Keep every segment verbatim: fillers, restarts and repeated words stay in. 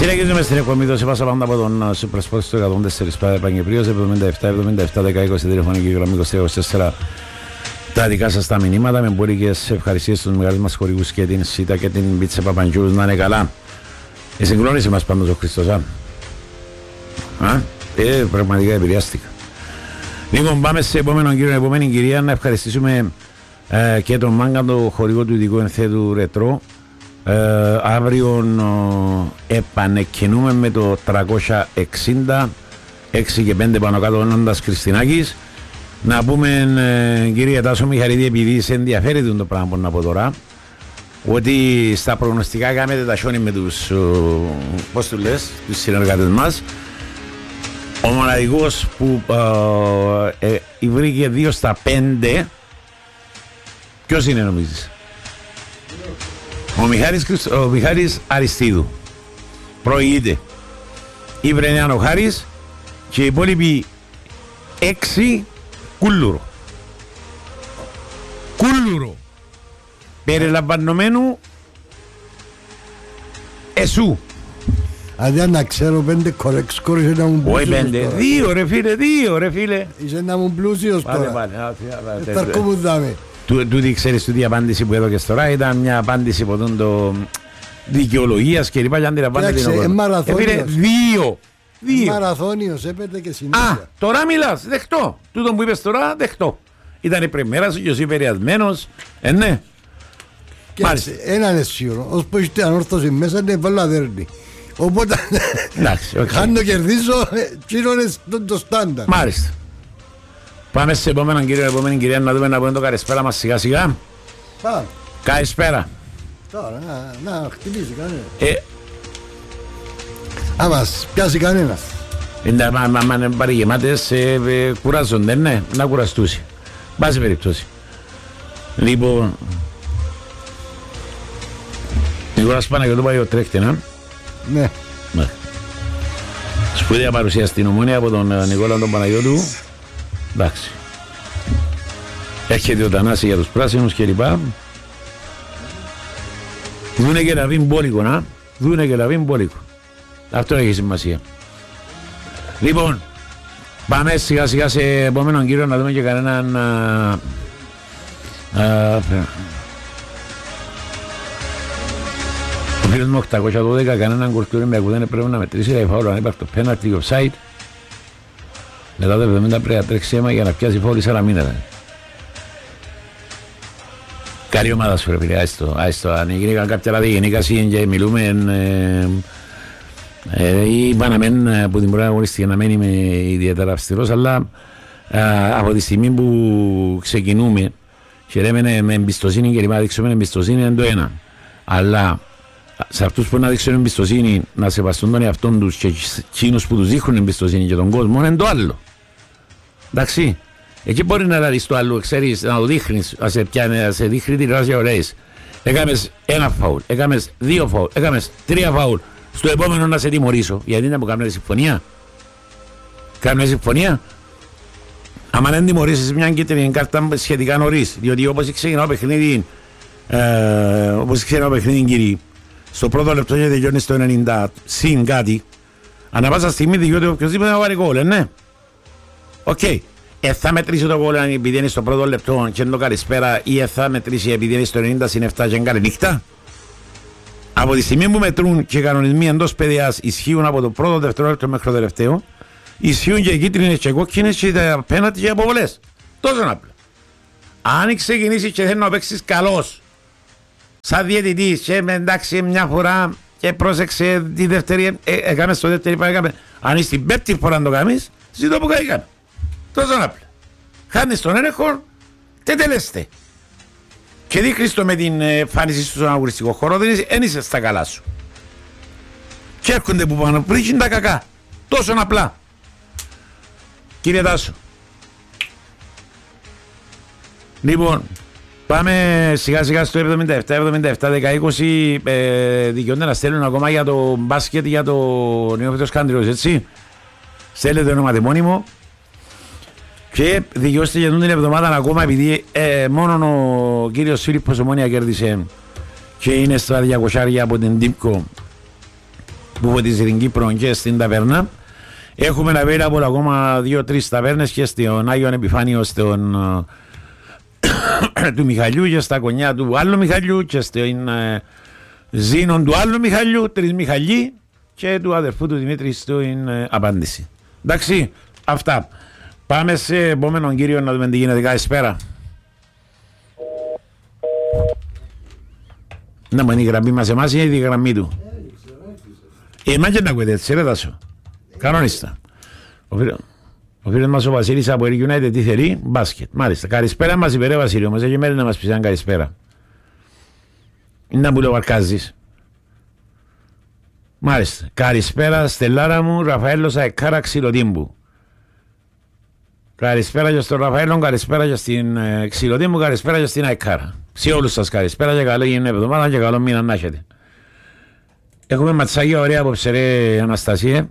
Συνεχίζουμε στην εκπομπή του Πάσα Πάντα από τον Super Sports στο εκατόν τέσσερα Πάδε Παγκυπρίος εβδομήντα επτά εβδομήντα επτά δέκα είκοσι τηλεφωνική γραμμή είκοσι τρία είκοσι τέσσερα. Τα δικά σας τα μηνύματα με μπόρικες ευχαριστίες στους μεγάλους μας χορηγούς και την ΣΥΤΑ και την Πίτσα Παπαντζούρους να είναι καλά. Η συγκλώνηση μας πάντως ο Χριστός, α. α? Ε, πραγματικά επηρεάστηκα. Λοιπόν, πάμε σε επόμενο κύριο, επόμενη κυρία, να ευχαριστήσουμε ε, και τον Μάγκα, το χορηγό του ειδικού ενθέτου Ρετρό. Ε, αύριο ε, επανεκκινούμε με το τριακόσια εξήντα έξι και πέντε πάνω κάτω όνοντας Χριστινάκης. Να πούμε ε, κυρία Τάσο Μιχαρίδη, επειδή σε ενδιαφέρει το πράγμα που να πω τώρα, ότι στα προγνωστικά κάνετε τα σιόνι με τους ε, πώς του λες, τους συνεργάτες μας. Ο μοναδικός που ε, ε, ε, βρήκε δύο στα πέντε, ποιος είναι νομίζεις? Ο Μιχάλης, ο Μιχάλης Αριστίδου. Προηγείται. Η Βρενιάν ο Χάρης και οι υπόλοιποι έξι κούλουρο. Κούλουρο. Περιλαμβανομένου εσού. Αν να ξέρω πέντε κορέξ σκόρ είσαι να μου πλούσιος. Όχι πέντε, δύο ρε φίλε, δύο ρε φίλε. Είσαι να μου πλούσιος τώρα. Πάνε πάνε. Θα αρκούμουν. Τούτη ξέρεις, τούτη απάντηση που έδωκες τώρα ήταν μια απάντηση από τον το δικαιολογίας και λοιπά, και αντιλαμβάνεται την ομάδα. Έφυγε δύο. Δύο. Μαραθώνιος, έπαιρνε και συνέχεια. Α, τώρα μιλάς, δεχτώ. Τούτο που είπες τώρα, δεχτώ. Ήταν η πρεμέρα σου και εσύ επηρεασμένος. Ε, ναι. Έναν είναι σίγουρο, ως που είστε ανόρθωση μέσα είναι βαλαδέρνη. Οπότε, αν το κερδίσω, τσίρωνες το στάνταρ. Μάλιστα. Πάμε σε επόμενον κύριο, επόμενη κυρία, να δούμε να πούμε το καλησπέρα μας σιγά σιγά. Πάμε. Καλησπέρα. Τώρα, να, να χτυπήσει κανένα. Ε, Α, μας πιάσει κανένας. είναι, μα, μα, μα, πάρει γεμάτες, ε, ε, κουράζονται, ναι, να κουραστούσει. Πάση περιπτώσει. Λοιπόν, Νικόλας Παναγιώτου πάει ο τρέχτη, να. Ναι. Ναι. Σπουδαία παρουσία στην Ομόνια από τον ε, Νικόλα τον Παναγιώτου. Εντάξει. Έρχεται ο Τανάση για τους πράσινους και λοιπά. Δούνε και λαβήν μπόλικο, να. Δούνε και λαβήν μπόλικο. Αυτό έχει σημασία. Λοιπόν, πάμε σιγά σιγά σε επόμενον κύριο να δούμε και κανέναν... Α, α, ο φίλος μου οκτακόσια δώδεκα, κανέναν κορτούρι με ακουδένε πρέπει να μετρήσει η φάουλα, αν υπάρχει το penalty offside. Μετά το εβδομήντα πρέπει να τρέξει αίμα για να πιάσει φάουλ η Σαλαμίνα. Καλή ομάδα σου ρε φίλε, άιστο, άιστο. Αν γίνηκαν κάποια λάδι γενίκαση και μιλούμε είπα να μένει από την πρώτη αγωνιστική να μένει με ιδιαίτερα αυστηρός, αλλά από τη στιγμή που ξεκινούμε και λέμε με εμπιστοσύνη και λοιπά, δείξουμε εμπιστοσύνη είναι το ένα. Αλλά σε αυτούς που να δείξουν εμπιστοσύνη, να σεβαστούν τον εαυτόν τους και εκείνους που τους δείχνουν εμπιστοσύνη και τον κόσμο είναι το άλλο. Εντάξει. Εκεί μπορεί να δεις το άλλο, ξέρεις, να το δείχνεις, να σε, πιάνε, να σε δείχνει την ράση ωραίες. Έκαμες ένα φαουλ, έκαμες δύο φαουλ, έκαμες τρία φαουλ. Στο επόμενο να σε τιμωρήσω. Γιατί να μου κάνουν συμφωνία. Κάνουν συμφωνία. άμα δεν τιμωρήσεις μια κίτρινη κάρτα σχετικά νωρίς, διότι όπως ξεκινά ο παιχνίδι, ε, όπως ξεκινά ο παιχνίδι κύριοι, στο πρώτο λεπτό και τελειώνει στο ενενήντα συν κάτι, ανά πάσα στιγμή δικαιούται οποιοςδήποτε να βάλει γκολ, ναι. Οκ. Okay. Ε, θα μετρήσει το γκολ επειδή είναι στο πρώτο λεπτό και είναι το καλησπέρα, ή ε, θα μετρήσει επειδή είναι στο ενενήντα συν επτά και είναι καλή νύχτα. Από τη στιγμή που μετρούν και οι κανονισμοί εντός παιδιάς ισχύουν από το πρώτο δευτερόλεπτο μέχρι το τελευταίο, ισχύουν και οι κίτρινες και κόκκινες και τα πέναλτι και οι αποβολές. Τόσο απλά. Αν ξεκινήσεις και θέλει να παίξεις καλός, σαν διαιτητής και με εντάξει μια φορά και πρόσεξε τη δεύτερη, ε, έκαμε στο δεύτερη φορά, έκαμε. Αν είσαι την πέπτη φορά να το κάνεις, ζητώ που κάνει. Τόσο απλά. Χάνεις τον έλεγχο, τετελέστε. Και δείχνεις το με την εμφάνιση στον αγωνιστικό χώρο, δεν είσαι στα καλά σου. Και έρχονται που πάνω, βρίσκουν τα κακά. Τόσο απλά. Κύριε Τάσο. Λοιπόν, πάμε σιγά σιγά στο εβδομήντα επτά εβδομήντα επτά δέκα είκοσι. Ε, δικαιούνται να στέλνουν ακόμα για το μπάσκετ, για το νεόφυτος Κάντριος, έτσι. Στέλνετε το όνομα μόνιμο. Και δικαιώστε για την εβδομάδα ακόμα, επειδή ε, μόνο ο κύριος Φίλιππος Ομόνια κέρδισε και είναι στα διακοσάρια από την Τίμκο που ποτίζει την Κύπρο και στην ταβέρνα. Έχουμε να πέρα από ακόμα δύο-τρεις ταβέρνες και στον Άγιον Επιφάνιο στον, του Μιχαλιού και στα κονιά του άλλου Μιχαλιού και στην ε, Ζήνων του άλλου Μιχαλιού, τρεις Μιχαλιοί και του αδερφού του Δημήτρη στην ε, απάντηση. Εντάξει, αυτά. Πάμε σε επόμενον κύριο να δούμε τι γίνεται. Καλησπέρα. Να μου είναι η γραμμή μας εμάς ή η γραμμή του. Εμάς και να ακούετε έτσι ρε Τάσο. Κανονίστα. Ο φίλος μας ο Βασίλης από el United τι θέλει, μπάσκετ. Μάλιστα. Καλησπέρα μας είπε ρε Βασίλη, όμως έχει μέρη να μας πεις αν καλησπέρα. Είναι να μου λέω αρκάζεις. Μάλιστα. Καλησπέρα Στελάρα μου, Ραφαέλος Αεκάρα Ξυλοτύμπου. Καλησπέρα και στον Ραφαέλο, καλησπέρα και στην ε, Ξυλοτύμπου, καλησπέρα και στην Αεκάρα. Σε όλους σας καλησπέρα και καλή είναι εβδομάδα και καλό μήνα να έχετε. Έχουμε ματσάκια ωραία απόψε ρε Αναστασία.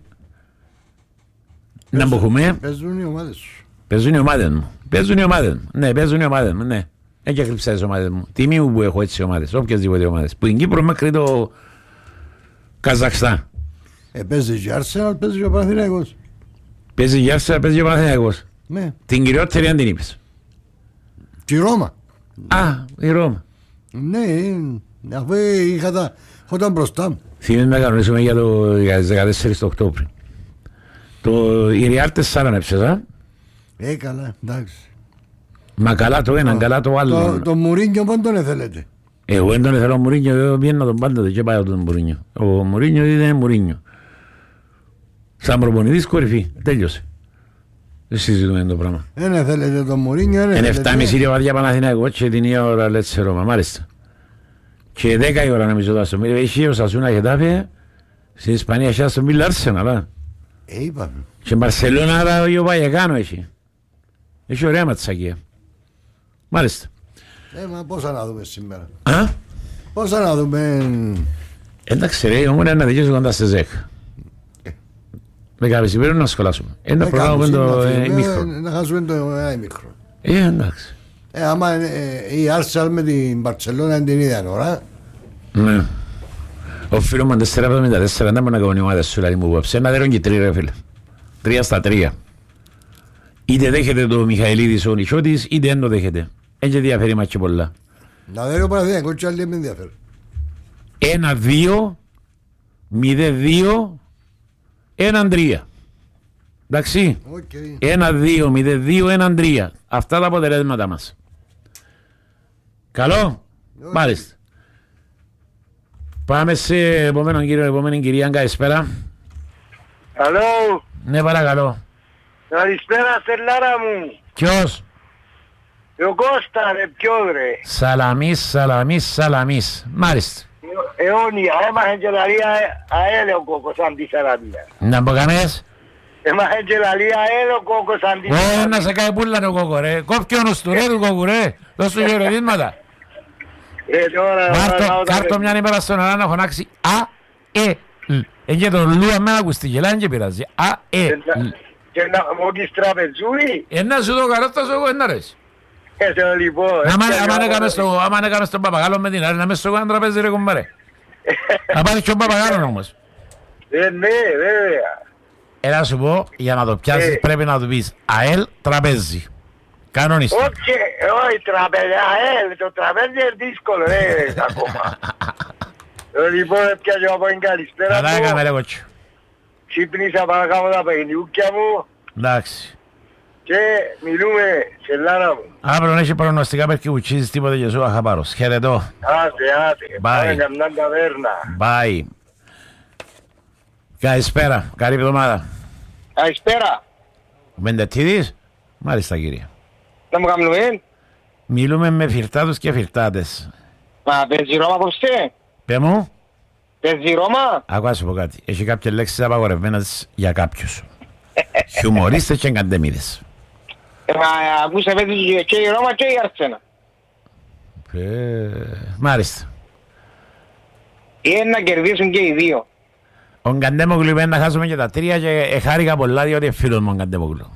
Να μποχούμε. Παίζουν οι ομάδες σου. Παίζουν οι ομάδες μου. Παίζουν οι ομάδες μου. Ναι, παίζουν οι ομάδες μου. Ναι. Έχει εκλειψά τις ομάδες μου. Τιμή μου που έχω έτσι ομάδες. Οποιασδήποτε ομάδες. Που είναι Κύπρο μέχρι το Καζακστάν. Ε, παίζει και Arsenal, παίζει και ο Παναθηναϊκός. Παίζει και Arsenal, παίζει και ο Παναθηναϊκός. Ναι. Την κυριότερη αν την είπες. Και η Ρώμα. Α, η Ρώμα. Ναι, αφού είχα τα χόταν μπροστά μου. Θυμίζουμε να κανονίσουμε για το δεκατέσσερις του Οκτώβρη. Το η Real τεσσάρων έψες, α. Ε, καλά, εντάξει. Μα καλά το ένα, καλά το άλλο. Το, το Μουρίνιο πόν τον εθελέτε. Εγώ δεν τον ήθελα ο Μουρίνιο, εγώ πήγαινα τον πάντοτε και πάει τον Μουρίνιο. Ο Μουρίνιο είναι Μουρίνιο. Σαν προπονητής κορυφή, τέλειωσε. Δεν συζητούμε το πράγμα. Δεν ήθελετε τον Μουρίνιο, δεν είναι ήθελετε. εφτά και μισή βαδιά Παναθηναϊκό και την ίδια ώρα λέτε σε Ρώμα, μάλιστα. Και δέκα η ώρα νομίζω δάσο. Είχε ο Σασούνα Γετάφε, στην Ισπανία είχε στον Μπιλ Άρσεναλ, α. Ε, είπαμε. Και Μπαρσελόνα άρα ο Βαγεκάνο έχει. Έχει ωραία ματσακία. Μάλιστα. Ε, μα πόσα να δούμε σήμερα. Α? Πόσα να δούμε. Εντάξει ρε, όμως είναι να δικαιώσει κοντά σε ζέχ. Δεκάβηση πρέπει να σχολάσουμε. Ένα πρόγραμμα με το ημίχρο. Να χάσουμε το ημίχρο. Ε, εντάξει. Ε, άμα η Arsenal με την Μπαρσελόνα είναι την ίδια ώρα. Ναι. Ο φίλος μου τέσσερα εβδομήντα τέσσερα δεν μπορεί να κάνει ομάδα σου δηλαδή μου πόψε. Ένα δέρον και τρία ρε φίλε. Τρία στα τρία. Είτε δέχεται το Μιχαηλίδης ο Νησιώτης είτε δεν το δέχεται. Έτσι διαφέρει μας και πολλά. Να δέρει ο Παναθηναϊκός και άλλοι με ενδιαφέρει. Ένα δύο, μηδέν δύο, έναν τρία. Εντάξει. Okay. Ένα δύο, μηδέν δύο, έναν τρία. Αυτά τα αποτελέσματα μας. Καλό. Okay. Μάλιστα. Πάμε σε επόμενον κύριο, επόμενη κυρία, καλησπέρα. Καλό. Ναι, παρακαλώ. Καλησπέρα, Στελάρα μου. Ποιος? Ο Κώστα, ρε, ποιο ρε. Σαλαμής, Σαλαμής, Σαλαμής. Μάλιστα. Ε, αιώνια, έμαχε και λαλία αέλε ο κόκκος αντισαραβία. Να πω κανένας. Έμαχε και λαλία αέλε ο κόκκος αντισαραβία. Ω, να σε κάνει πουλάνε ο κόκκο ρε. Κόφκε ο νους του ρε του κόκκου ρε. Δώσ' του γεροδίσματα. Ε, τώρα... Κάρτο μια ημέρα στον ώρα να φωνάξει Α, Ε, Λ. Εκεί τον Λου αμένα ακουστεί και λάνε και πειράζει. Α, Ε, Λ. Και να μου έχεις τραπεζούρι. Ένα σου το καρότας εγώ ένα ρες. Ε, λοιπόν. Άμα έκαμε στον παπαγάλο με την άλλη να με στο κάνω τραπέζι ρε κομπάρε. Να πάρεις και ο παπαγάλων όμως. Ε, ναι, βέβαια. Έλα σου πω, για να το πιάσεις πρέπει να του πεις ΑΕΛ τραπέζι. Κανονίστα. Όχι, όχι τραπέζι, ΑΕΛ, το τραπέζι είναι δύσκολο ρε ακόμα. Λοιπόν, πιάζω από την καλησπέρα μου. Καλά έκαμε ρε κότσιο. Ξύπνησα παρακάτω τα παιχνιούκια μου. Εντάξει. Και μιλούμε σε Λάρα μου. Αύριο έχει προγνωστικά perquè ουτσίζεις τίποτε και σου αχαπάρος. Χαιρετώ. Άτε, άτε. Πάμε καμιά ταβέρνα. Bye. Καλησπέρα. Καλή εβδομάδα. Καλησπέρα. Μεντετίδης. Μάλιστα κύριε. Να μου κάνουμε. Μιλούμε με φυρτάτους και φυρτάτες. Μα παίζει Ρώμα απόψε. Πε μου. Παίζει Ρώμα. Άκου να σου πω κάτι. Έχει κάποιες λέξεις απαγορευμένες για κάποιους. Χιουμορίστες και εγκαντεμίδες. Μα ακούσε παίζει και η Ρώμα και η Αρσένα. Μάλιστα. Είναι να κερδίσουν και οι δύο. Ο Γκαντέμογλου είπε να χάσουμε και τα τρία και χάρηκα πολλά διότι είναι φίλος μου ο Γκαντέμογλου.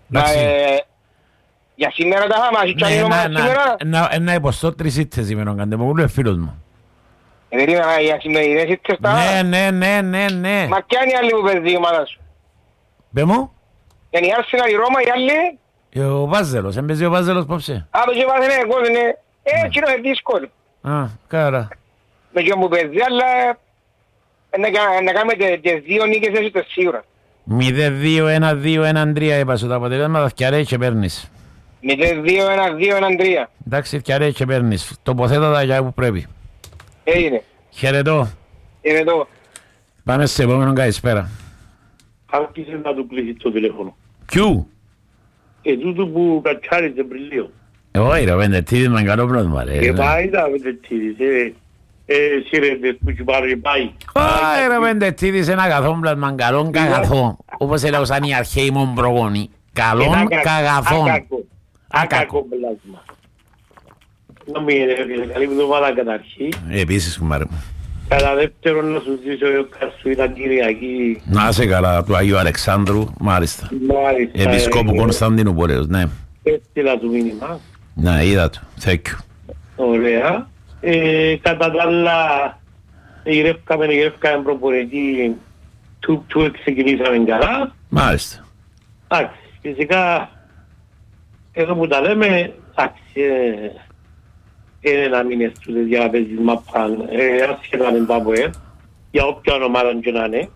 Για σήμερα τα χάμε, έχει και άλλη ομάδα σήμερα. Ένα υποστό τρεις ήττες είπε ο Γκαντέμογλου, είναι φίλος μου. περίμενα για σημερινές ήρθες τα... Ναι, ναι, ναι, ναι, ναι. Μα ποια είναι η άλλη που παίζει η ομάδα σου? Πε μου. Είναι η Arsenal, η Ρώμα, η άλλη? Ο Βάζελος, έμπαιζε ο Βάζελος πόψε. Α, το και βάζει ναι, εγώ είναι... Ε, κοινό είναι δύσκολο. Α, κάρα. Με και μου παίζει, αλλά... Να κάνουμε τις δύο νίκες έτσι το σίγουρα. μηδέν δύο ένα δύο ένα τρία είπα σου τα αποτελέσματα, φτιαρέ και παίρνεις. μηδέν δύο ένα δύο ένα τρία. Εντάξει, φτιαρέ και παίρνεις. Τοποθέτα τα για που πρέπει. Έγινε. Χαιρετώ. Χαιρετώ. Πάμε σε επόμενο καλησπέρα. Άρχισε να του κλείσει το τηλέφωνο. Ποιου? Ε, τούτο που κατσάριζε πριν λίγο. Όχι ρε, Βεντετίδης με καλό πρόβλημα ρε. Και πάει τα Βεντετίδης, ε, ε, σύρεντες που σου πάρει πάει. Όχι ρε, Βεντετίδης ένα καθόν πλάσμα, καλόν καγαθό. Όπως έλεγα σαν οι αρχαίοι μου προγόνοι. Καλόν καγαθόν. Άκακο πλάσμα. Νομίζω ότι καλή εβδομάδα καταρχή. Επίσης κουμάρε μου. Κατά δεύτερον να σου ζήσω ο Καρσού ήταν Κυριακή. Να είσαι καλά του Αγίου Αλεξάνδρου, μάλιστα. Μάλιστα. Επισκόπου Κωνσταντίνου Πορέως, ναι. Έστειλα του μήνυμα. Ναι, είδα του. Thank you. Ωραία. Ε, κατά τα άλλα, γυρεύκαμε, γυρεύκαμε προπονητή του, του ξεκινήσαμε καλά. Μάλιστα. Εντάξει, φυσικά, εδώ που τα λέμε, εντάξει, είναι να μην έστω για να παίζεις μαπάν, ασχετά με Μπάμπουε, για όποια ομάδα και να είναι,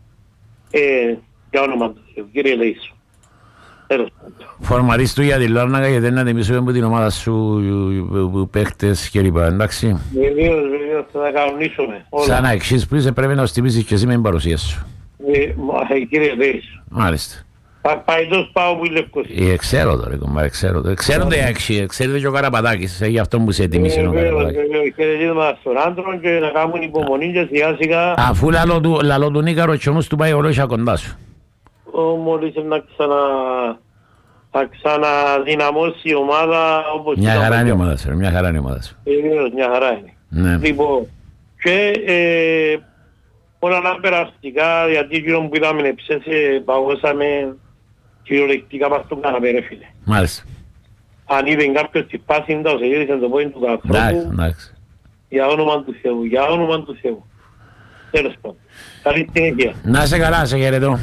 για όνομα του Θεού, κύριε Λέησο. Φορμαρίς του για τη Λάρνακα γιατί να τιμήσουμε από την ομάδα σου παίχτες και λοιπά, εντάξει. Βεβαίως, βεβαίως, θα τα κανονίσουμε. Σαν να εξής που είσαι πρέπει να στιμήσεις και εσύ με την παρουσία σου. Κύριε Λέησο. Μάλιστα. Παϊδός πάω που είναι Λευκός. Ε, ξέρω το ρε κομμάρε, ξέρω το. Ξέρονται έξι, ξέρετε και ο Καραπατάκης, για αυτό που σε ετοιμήσει ο Καραπατάκης. Χαιρετίζουμε στον άντρο και να κάνουν υπομονή και σιγά σιγά. Αφού λαλό του Νίκαρο και όμως του πάει ολόχια κοντά σου. Μόλις να ξανα... θα ξαναδυναμώσει η ομάδα όπως... Μια χαρά είναι η ομάδα σου, μια χαρά είναι η ομάδα σου. Βεβαίως, μια χαρά είναι. Ναι. Λοιπόν, και ε, όλα να περαστικά, γιατί γύρω που είδαμε ψέσε, παγώσαμε κυριολεκτικά μας τον καναπέ ρε φίλε. Μάλιστα. Αν είδε κάποιος τη πάση, θα σε γύρισε το πόδι του ανθρώπου. Εντάξει. Για όνομα του Θεού, για όνομα του Θεού. Τέλος πάντων. Καλή συνέχεια. Να είσαι καλά, σε χαιρετώ.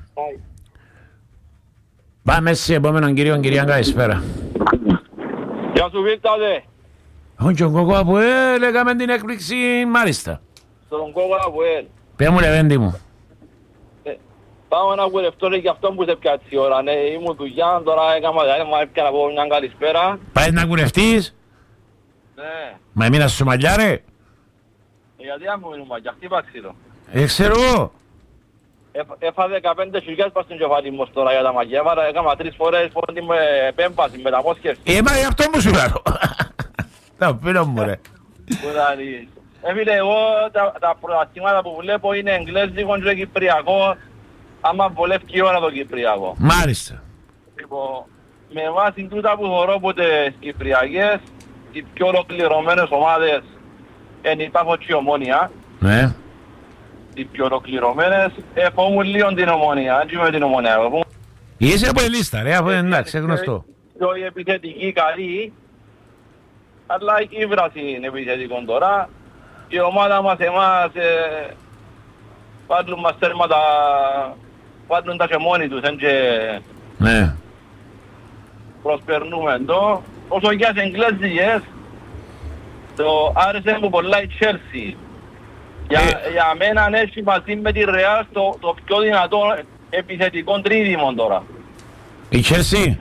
Πάμε σε επόμενον κύριο, κυρία καλησπέρα. Γεια σου Βίλταδε. Όχι ο Κόκο Αποέλ, έκαμε την έκπληξη, μάλιστα. Στον Κόκο Αποέλ. Πέ μου Λεβέντη μου. Πάω να κουρευτώ για αυτό που σε πιάτσει η ώρα, ναι, ήμουν δουλειά, τώρα έκανα δηλαδή, μου έπια να πω μια καλησπέρα. Πάει να κουρευτείς. Ναι. Μα εμείνα σου μαλλιά ρε. Γιατί αν μου μείνουν μαλλιά, χτύπα ξύλο. Ε, ξέρω εγώ. Έφα δεκαπέντε χιλιάδες πας στην κεφάλι μου τώρα για τα μαγιά, έκανα τρεις φορές πόντι με επέμβαση, με τα μόσχευση. Ε, μα γι' αυτό μου σου λέω. Τα πίνω μου ρε. Έφυλε, εγώ τα προαστήματα που βλέπω είναι εγγλέζικο και κυπριακό, άμα βολεύει η ώρα το κυπριακό. Μάλιστα. Λοιπόν, με βάση τούτα που θωρώ από τις κυπριακές, οι πιο ολοκληρωμένες ομάδες είναι η Πάφο και η Ομόνια. Ναι. Οι πιο ολοκληρωμένες, εφόμουν λίγο την Ομόνια, έτσι με την Ομόνια. Είσαι από ελίστα ρε, αφού εντάξει, γνωστό. Πιο επιθετική καλή, αλλά η βράση είναι επιθετικό τώρα. Η ομάδα μας εμάς ε, πάρουν μας τέρματα, πάρουν τα και μόνοι τους, και ναι. προσπερνούμε εδώ. Όσο για τις εγγλέζικες, το άρεσε μου πολλά η Chelsea. Για, ε. για μένα έχει μαζί με τη Real το, το πιο δυνατό επιθετικό τρίδημο τώρα. Η Chelsea.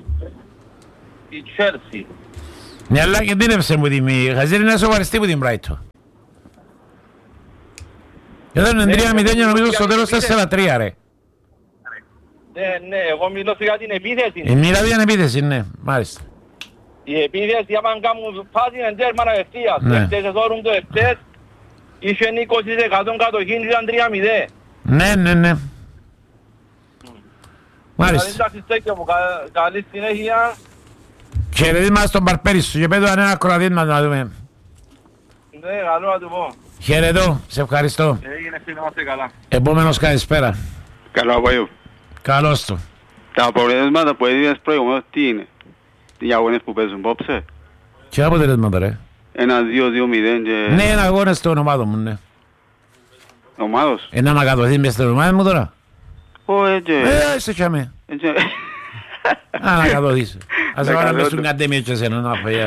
Η Chelsea. Ναι, αλλά και δίνευσε μου την Χαζίρη να σοβαριστεί που την Brighton. Εδώ είναι τρία μηδέν νομίζω στο τέλος τέσσερα τρία ρε. Ναι, ναι, εγώ μιλώ για την επίθεση. Η μοίρα την επίθεση, ναι, μάλιστα. Η επίθεση, άμα κάνουν φάση είναι τέρμα ευθείας. Ναι. Εχθές εσώρουν το εχθές, είχε είκοσι τοις εκατό κατοχήν και ήταν τρία μηδέν. Ναι, ναι, ναι. Μάλιστα. Εντάξει, στέκιο μου, καλή συνέχεια. Χαιρετίσμα στον Παρπέρι σου και πέτω αν ένα ακροατήμα να δούμε. Ναι, καλό να του πω. Χαιρετώ, σε ευχαριστώ. Έγινε φίλε, είμαστε καλά. Επόμενος καλησπέρα. Καλό απόγευμα. Καλώς το. Τα αποτελέσματα που έδινες προηγουμένως τι είναι? Οι αγώνες που παίζουν πόψε? Τι αποτελέσματα ρε? ένα δύο δύο μηδέν και... Ναι, ένα αγώνα στον ομάδο μου, ναι. Ομάδος. Ένα να κατωθείς μες στην ομάδα μου τώρα. Ω, έτσι. Ε, είσαι τσάμε. Α, να κατωθείς. Ας έβαλα μες στον κατέμιο και εσένα, να φαγιά.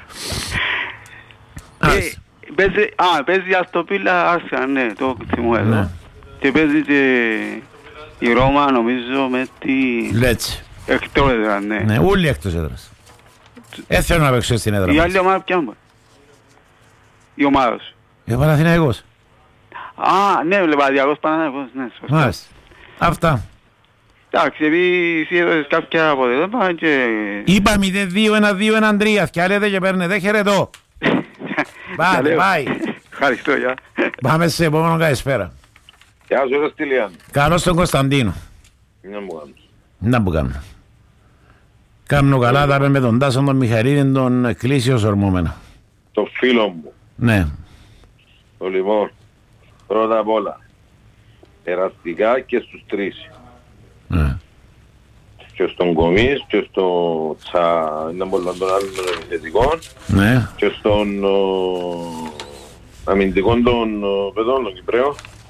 Α, παίζει Αστοπίλα Άρσενα, ναι, το θυμώ εδώ. Και παίζει και η Ρώμα, νομίζω, με τη... Λέτσε. Εκτός έδρα, ναι. Ναι, όλοι εκτός έδρας. Ε, θέλω να παίξω στην έδρα μας. Η άλλη ομάδα ποια μου. Η ομάδα σου. Ο Παναθηναϊκός. Α, ναι, Λεβαδιακός Παναθηναϊκός, ναι, σωστά. Μάλιστα. Αυτά. Εντάξει, επειδή εσύ έδωσες κάποια αποτελέσματα και... Είπα μηδέν δύο ένα δύο ένα τρία και άλλετε και παίρνετε, χαιρετώ. Πάτε, πάει. Ευχαριστώ, γεια. Πάμε σε επόμενο καλησπέρα. Γεια σου, ρε Στυλιάν. Καλώς τον Κωνσταντίνο. Να μου κάνεις. Να που κάνω. Κάνω καλά, τα με τον Τάσον, τον Μιχαηλίδη, τον Εκκλήσιος ορμόμενα. Το φίλο μου. Ναι. Το λοιπόν, πρώτα απ' όλα, εραστικά και στους τρεις. Ναι. Και στον Κομής και στο Τσα... είναι πολλά των άλλων των επιθετικών. Ναι. Και στον ο... αμυντικών των παιδών, των Κυπρέων.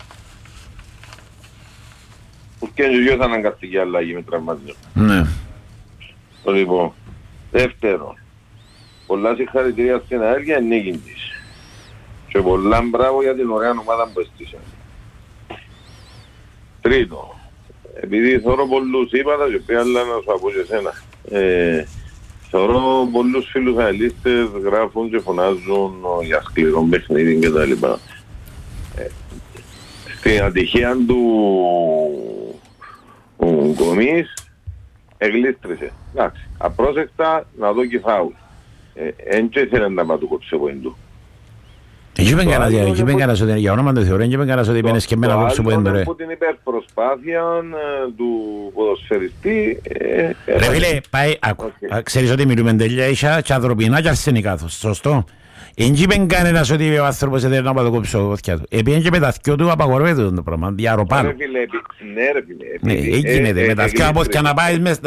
Που και οι δυο θα αναγκαστική αλλαγή με τραυματισμό. Ναι. Το λοιπόν, δεύτερον, πολλά συγχαρητήρια στην ΑΕΛ για νίκη της. Και πολλά μπράβο για την ωραία ομάδα που έστησε. Τρίτο, επειδή θεωρώ πολλούς είπατα και πια άλλα να σου πω και εσένα. Ε, θεωρώ πολλούς φίλους αελίστες γράφουν και φωνάζουν για σκληρό παιχνίδι και τα λοιπά. Ε, στην ατυχία του ο Κομής εγλίστρησε. Εντάξει, απρόσεκτα να δω και φάουλ. Εν και ήθελε να πάω του κόψε πόην του. Εκεί πεν κανάς ότι για όνομα το θεωρώ, εκεί πεν κανάς ότι πένες και εμένα κόψε πόην του ρε. Από την υπερπροσπάθεια του ποδοσφαιριστή... Ρε φίλε, πάει, ξέρεις ότι μιλούμε τέλεια ίσια και ανθρωπινά και αρσενικά, σωστό. Εν είπεν κανένας ότι ο άνθρωπος θέλει να πάω το κόψω κόθηκια του. Επίεν και με τα θκιο του απαγορεύεται το πράγμα, διαρροπάνω. Ναι ρε φίλε. Ναι, έγινε με τα θκιο από και να πάεις μες,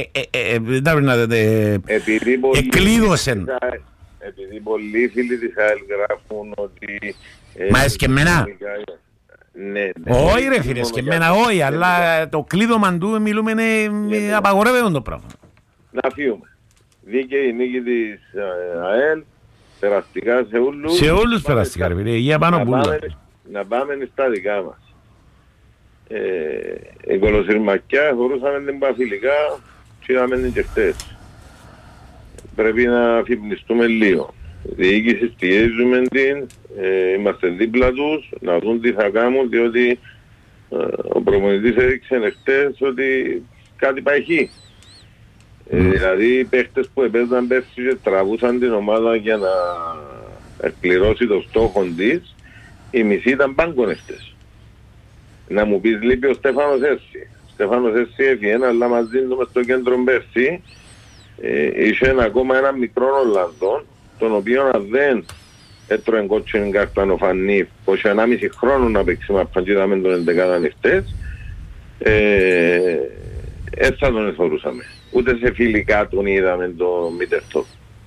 εκλείδωσεν. Επειδή πολλοί φίλοι της ΑΕΛ γράφουν ότι... Μα εσκεμμένα. Ναι. Όχι ρε φίλε, εσκεμμένα όχι, αλλά το κλείδωμα του μιλούμε απαγορεύεται το πράγμα. Να φύγουμε. Δίκαιη νίκη της ΑΕΛ. Περαστικά σε όλους. Σε όλους περαστικά ρε φίλε, υγεία πάνω πουλά. Να πάμε στα δικά μας. Ε, η κολοσυρμακιά χωρούσαμε την παφιλικά και είδαμε την και χτες. Πρέπει να αφυπνιστούμε λίγο. Διοίκηση στιέζουμε την, ε, είμαστε δίπλα τους, να δουν τι θα κάνουν, διότι ε, ο προπονητής έδειξε χτες ότι κάτι πάει εκεί. Ε, δηλαδή οι παίχτες που επέζαν πέρσι και τραβούσαν την ομάδα για να εκπληρώσει το στόχο της, οι μισοί ήταν πάγκονευτες. Να μου πεις λείπει ο Στέφανος Έρση. Ο Στέφανος Έρση έφυγε, αλλά μαζί του μες στο κέντρο πέρσι ε, είχε ακόμα ένα μικρό Ολλανδόν, τον οποίο αν δεν έτρωε κότσινη κάρτα ο Φανίφ, πως ενάμιση χρόνο να παίξει με απαντήδαμε τον εντεκάδα ανοιχτές, ε, έτσι θα τον εθωρούσαμε. Ούτε σε φιλικά τον είδαμε το Μίτερτο.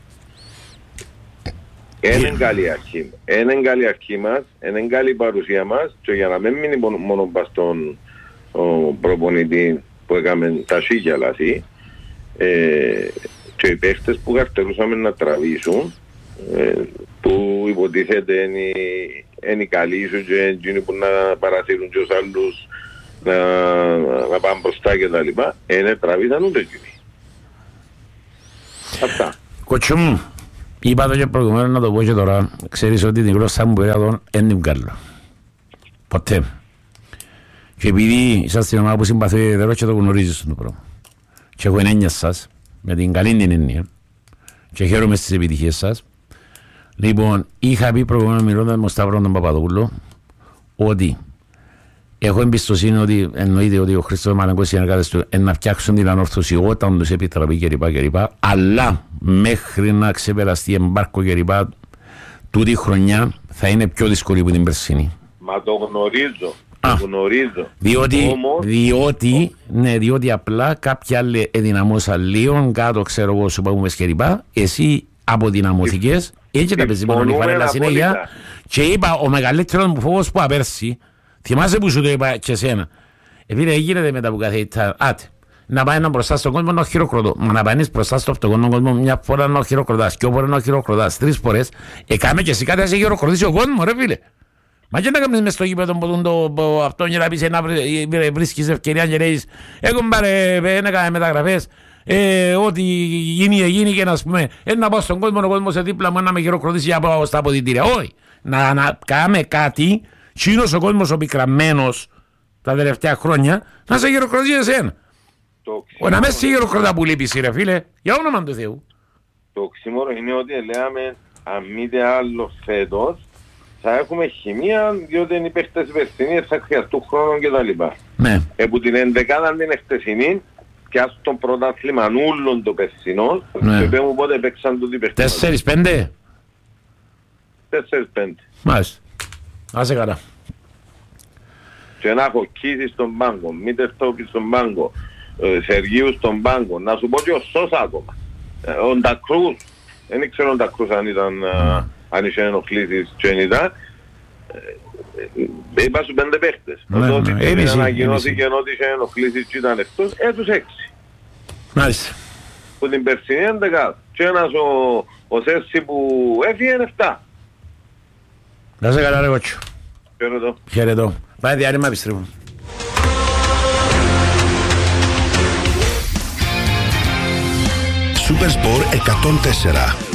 Είναι καλή αρχή. Είναι καλή αρχή μας, είναι καλή παρουσία μας και για να μην μείνει μόνο στον προπονητή που έκαμε τα σίγια λάθη ε, και οι παίχτες που καρτερούσαμε να τραβήσουν ε, που υποτίθεται είναι οι καλοί σου και εκείνοι που να παρατηρούν και ως άλλους να, να πάνε μπροστά και τα λοιπά, είναι τραβήσαν ούτε εκείνοι. Αυτά. Κοτσού μου, είπα το και προηγουμένως να το πω και τώρα, ξέρεις ότι την γλώσσα μου πέρα τον δεν την βγάλω. Ποτέ. Και επειδή είσαστε στην ομάδα που συμπαθείτε ιδιαίτερο και το γνωρίζεις το πράγμα. Και έχω ενένεια σας, με την καλή την εννοία, και χαίρομαι στις επιτυχίες σας. Λοιπόν, είχα πει προηγουμένως μιλώντας με τον Σταύρο τον Παπαδόπουλο, ότι έχω εμπιστοσύνη ότι εννοείται ότι ο Χρήστος Μαλαγκός συνεργάτες του να φτιάξουν την ανόρθωση όταν τους επιτραπεί κλπ. κλπ. Αλλά μέχρι να ξεπεραστεί εμπάρκο κλπ. Τούτη χρονιά θα είναι πιο δύσκολη από την περσινή. Μα το γνωρίζω. Α, το γνωρίζω. Διότι, Όμως... διότι, ναι, διότι απλά κάποιοι άλλοι ενδυναμώσαν λίγο κάτω, ξέρω εγώ, σου πάμε κλπ. Εσύ αποδυναμώθηκες. Έτσι τα παίζει μόνο η φανέλα συνέχεια. Και είπα ο μεγαλύτερος μου φόβος που απέρσι, θυμάσαι που σου το είπα και εσένα. Επειδή γίνεται μετά που καθέτητα, άτε, να πάει να μπροστά στον κόσμο να χειροκροτώ. Μα να πάει μπροστά στον αυτοκόνο κόσμο μια φορά να χειροκροτάς, δυο φορές να χειροκροτάς, τρεις φορές, έκαμε και εσύ κάτι να σε χειροκροτήσει ο κόσμος ρε φίλε. Μα και να κάνεις μες στο γήπεδο που αυτό και να πεις να βρίσκεις ευκαιρία και λέεις έχω πάρε, δεν έκαμε μεταγραφές, ό,τι γίνει γίνει και να πούμε να πάω στον κόσμο, ο κόσμος σε δίπλα μου να με χειροκροτήσει για πάω στα αποδυτήρια. Όχι, να κάνουμε κάτι, κοινός ο κόσμος ο πικραμμένος τα τελευταία χρόνια, να σε χειροκροτήσει εσένα. Να με σε χειροκροτά που λείπεις ρε φίλε, για όνομα του Θεού. Το οξύμορο είναι ότι λέμε αν μήτε άλλο φέτος θα έχουμε χημεία, διότι οι παίχτες περσινοί θα χρειαστούν χρόνο κτλ. Ναι. Επού την ενδεκάδα την εχτεσινή, και ας τον πρωτάθλημα όλων των περσινών, ναι. Και πέμουν πότε παίξαν τούτοι παίχτες. Τέσσερις πέντε. Τέσσερις πέντε. Μάλιστα. Άσε καλά. Και να έχω Κίση στον πάγκο, Μίτερστόπι στον πάγκο, Σεργίου στον πάγκο, να σου πω και ο Σώσα ακόμα. Ο Ντακρούς, δεν ξέρω ο Ντακρούς αν ήταν... Mm. Αν είχε ενοχλήσεις και δεν ήταν, είπα σου πέντε παίχτες. Όταν ανακοινώθηκε ότι είχε ενοχλήσεις και ήταν εκτός, έτους έξι. Μάλιστα. Που την περσινή έντεκα. Και ένας ο Σέρση που έφυγε είναι εφτά. Να σε καλά ρε κότσο. Χαιρετώ. Χαιρετώ. Πάει διάρρημα επιστρέφω. Σούπερ Σπορ εκατόν τέσσερα.